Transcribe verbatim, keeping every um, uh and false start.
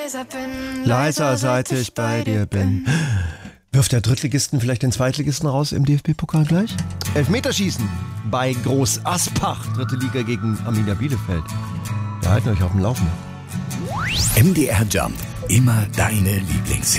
Leiser seit ich bei dir bin. Wirft der Drittligisten vielleicht den Zweitligisten raus im D F B-Pokal gleich? Elfmeterschießen bei Groß Aspach, dritte Liga gegen Arminia Bielefeld. Wir halten euch auf dem Laufenden. M D R Jump, immer deine Lieblingshits.